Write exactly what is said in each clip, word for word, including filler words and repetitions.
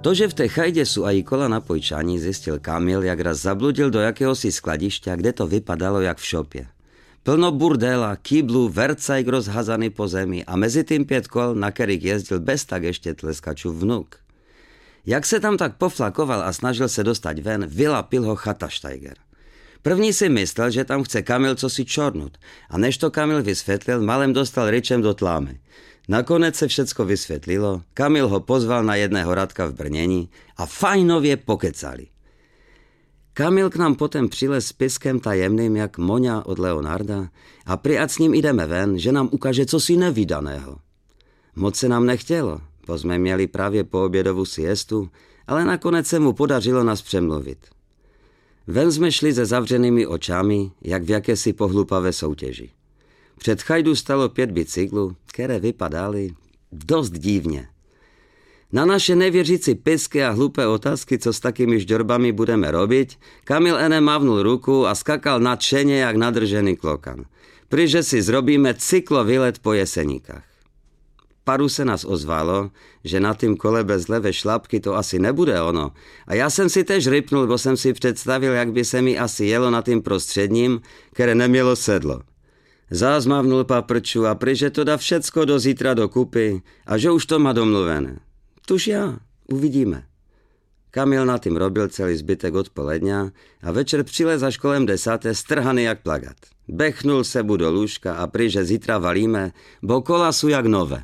To, že v té chajdě sú aj kola na pojčaní, zistil Kamil, jak raz zabludil do jakéhosi skladišťa, kde to vypadalo jak v šopě. Plno burdela, kýblu, vercajk rozhazaný po zemi a mezi tým pět kol, na kterých jezdil bez tak ještě tleskačů vnuk. Jak se tam tak poflakoval a snažil se dostať ven, vylapil ho Chataštajger. První si myslel, že tam chce Kamil cosi čornut a než to Kamil vysvětlil, malem dostal ryčem do tlámy. Nakonec se všecko vysvětlilo, Kamil ho pozval na jedného Radka v brnění a fajnově pokecali. Kamil k nám potom přilez s piskem tajemným jak Moňa od Leonarda a priať s ním ideme ven, že nám ukáže cosi nevydaného. Moc se nám nechtělo, bo jsme měli právě po obědovu siestu, ale nakonec se mu podařilo nás přemluvit. Ven jsme šli se zavřenými očami, jak v jakési pohlupavé soutěži. Před chajdu stalo pět bicyklů, které vypadaly dost divně. Na naše nevěřící pisky a hlupé otázky, co s takými žďorbami budeme robiť, Kamil ene mávnul ruku a skakal nadšeně jak nadržený klokan. Pryže si zrobíme cyklovýlet po Jeseníkách. Paru se nás ozvalo, že na tým kole bez levé šlapky to asi nebude ono. A já jsem si tež rypnul, bo jsem si představil, jak by se mi asi jelo na tým prostředním, které nemělo sedlo. Zás mávnul paprču a pryže to dá všecko do zítra do kupy a že už to má domluvené. Tuž já, uvidíme. Kamil na tým robil celý zbytek odpoledňa a večer přilez až kolem desáté strhaný jak plagát. Bechnul sebu do lůžka a pryže zítra valíme, bo kola sú jak nové.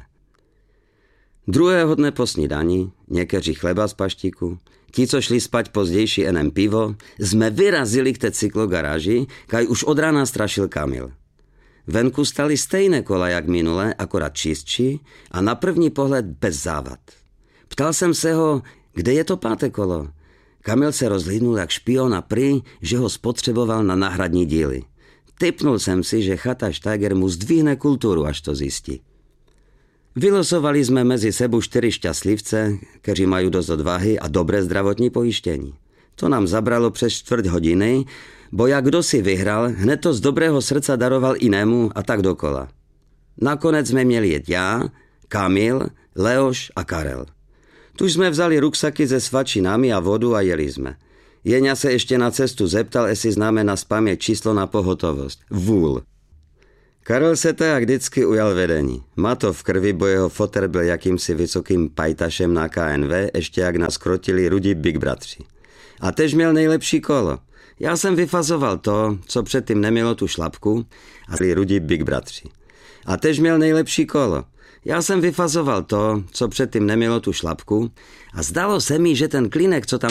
Druhého dne po snídani, někeří chleba z paštíku, ti, co šli spať pozdější enem pivo, jsme vyrazili k té cyklogaráži, kaj už od rána strašil Kamil. Venku stali stejné kola jak minule, akorát čistší a na první pohled bez závad. Ptal jsem se ho, kde je to páté kolo. Kamil se rozhlídnul jak špion a prý, že ho spotřeboval na náhradní díly. Tipnul jsem si, že Chataštajger mu zdvihne kulturu, až to zjistí. Vylosovali jsme mezi sebou čtyři šťastlivce, kteří mají dost odvahy a dobré zdravotní pojištění. To nám zabralo přes čtvrt hodiny, bo jak kdo si vyhral, hned to z dobrého srdca daroval jinému a tak dokola. Nakonec jsme měli jet já, Kamil, Leoš a Karel. Tuž jsme vzali ruksaky se svačinami a vodu a jeli jsme. Jeňa se ještě na cestu zeptal, jestli známe na spaměť číslo na pohotovost. Vůl. Karel se tak vždycky ujal vedení. Má to v krvi, bo jeho foter byl jakýmsi vysokým pajtašem na K N V, ještě jak nás krotili rudí Big Bratři. A tež měl nejlepší kolo. Já jsem vyfazoval to, co předtím nemělo tu šlapku, a byli rudí Big Bratři. A tež měl nejlepší kolo. Já jsem vyfazoval to, co předtím nemělo tu šlapku, a zdalo se mi, že ten klinek, co tam